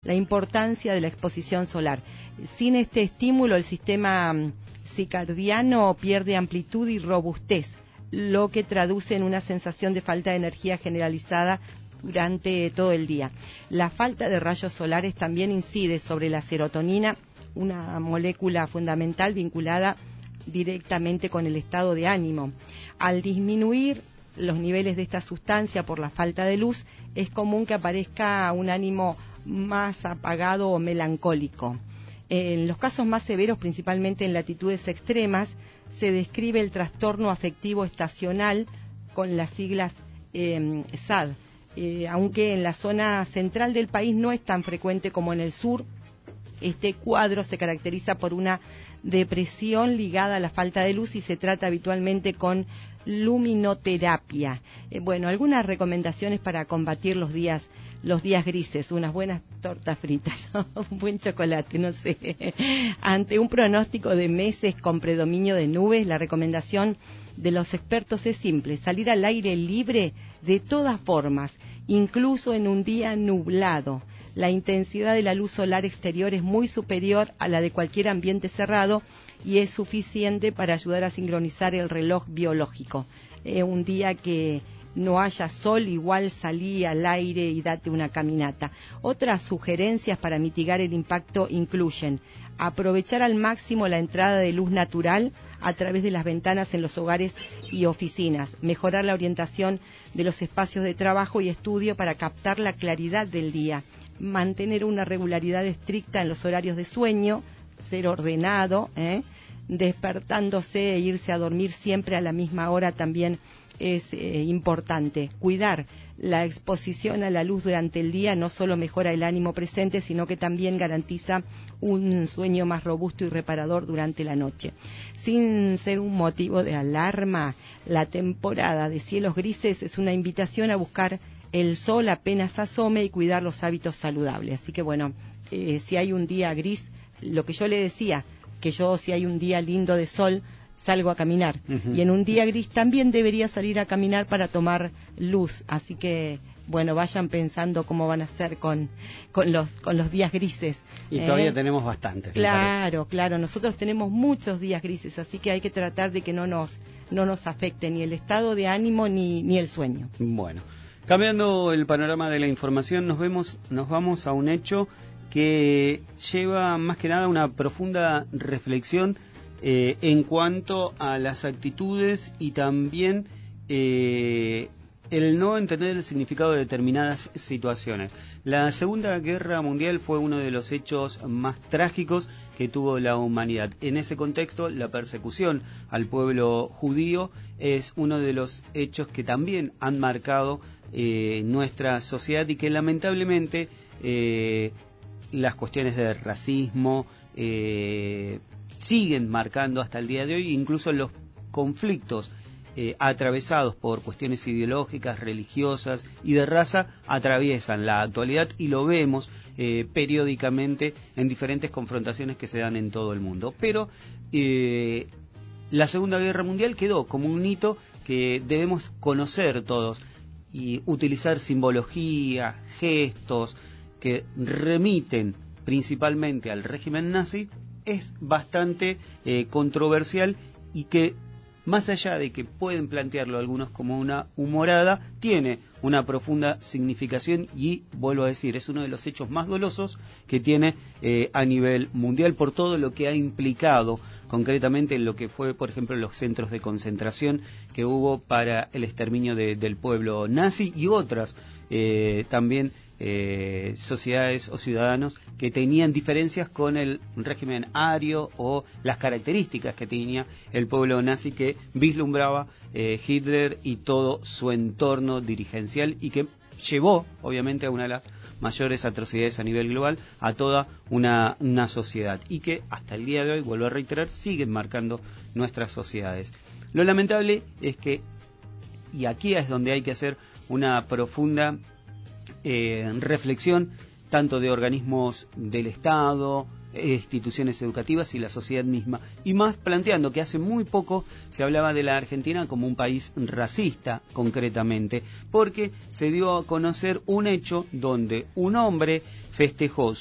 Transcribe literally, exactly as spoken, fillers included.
la importancia de la exposición solar. Sin este estímulo, el sistema circadiano pierde amplitud y robustez, lo que traduce en una sensación de falta de energía generalizada durante todo el día. La falta de rayos solares también incide sobre la serotonina, una molécula fundamental vinculada directamente con el estado de ánimo. Al disminuir los niveles de esta sustancia por la falta de luz, es común que aparezca un ánimo más apagado o melancólico. En los casos más severos, principalmente en latitudes extremas, se describe el trastorno afectivo estacional con las siglas eh, S A D, eh, aunque en la zona central del país no es tan frecuente como en el sur. Este cuadro se caracteriza por una depresión ligada a la falta de luz y se trata habitualmente con luminoterapia. Eh, bueno, algunas recomendaciones para combatir los días los días grises, unas buenas tortas fritas, ¿no? Un buen chocolate, no sé. Ante un pronóstico de meses con predominio de nubes, la recomendación de los expertos es simple: salir al aire libre de todas formas, incluso en un día nublado. La intensidad de la luz solar exterior es muy superior a la de cualquier ambiente cerrado y es suficiente para ayudar a sincronizar el reloj biológico. Eh, un día que no haya sol, igual salí al aire y date una caminata. Otras sugerencias para mitigar el impacto incluyen aprovechar al máximo la entrada de luz natural a través de las ventanas en los hogares y oficinas, mejorar la orientación de los espacios de trabajo y estudio para captar la claridad del día, mantener una regularidad estricta en los horarios de sueño, ser ordenado, ¿eh? despertándose e irse a dormir siempre a la misma hora también es eh, importante. Cuidar la exposición a la luz durante el día no solo mejora el ánimo presente, sino que también garantiza un sueño más robusto y reparador durante la noche. Sin ser un motivo de alarma, la temporada de cielos grises es una invitación a buscar el sol apenas asome y cuidar los hábitos saludables. Así que bueno, eh, si hay un día gris, lo que yo le decía, que yo si hay un día lindo de sol, salgo a caminar. Uh-huh. Y en un día gris también debería salir a caminar para tomar luz. Así que, bueno, vayan pensando cómo van a hacer con, con, los, con los días grises. Y ¿eh? Todavía tenemos bastantes. Claro, claro. Nosotros tenemos muchos días grises, así que hay que tratar de que no nos, no nos afecte ni el estado de ánimo ni, ni el sueño. Bueno, cambiando el panorama de la información, nos, vemos, nos vamos a un hecho que lleva más que nada una profunda reflexión Eh, en cuanto a las actitudes y también eh, el no entender el significado de determinadas situaciones. La Segunda Guerra Mundial fue uno de los hechos más trágicos que tuvo la humanidad. En ese contexto, la persecución al pueblo judío es uno de los hechos que también han marcado eh, nuestra sociedad y que lamentablemente eh, las cuestiones de racismo eh, siguen marcando hasta el día de hoy, incluso los conflictos eh, atravesados por cuestiones ideológicas, religiosas y de raza atraviesan la actualidad y lo vemos eh, periódicamente en diferentes confrontaciones que se dan en todo el mundo. Pero eh, la Segunda Guerra Mundial quedó como un hito que debemos conocer todos y utilizar simbología, gestos que remiten principalmente al régimen nazi. Es bastante eh, controversial y que, más allá de que pueden plantearlo algunos como una humorada, tiene una profunda significación y, vuelvo a decir, es uno de los hechos más dolosos que tiene eh, a nivel mundial por todo lo que ha implicado concretamente en lo que fue, por ejemplo, los centros de concentración que hubo para el exterminio de, del pueblo nazi y otras eh, también Eh, sociedades o ciudadanos que tenían diferencias con el régimen ario o las características que tenía el pueblo nazi que vislumbraba eh, Hitler y todo su entorno dirigencial y que llevó obviamente a una de las mayores atrocidades a nivel global a toda una, una sociedad y que hasta el día de hoy, vuelvo a reiterar, siguen marcando nuestras sociedades. Lo lamentable es que, y aquí es donde hay que hacer una profunda Eh, reflexión tanto de organismos del Estado, instituciones educativas y la sociedad misma. Y más planteando que hace muy poco se hablaba de la Argentina como un país racista, concretamente, porque se dio a conocer un hecho donde un hombre festejó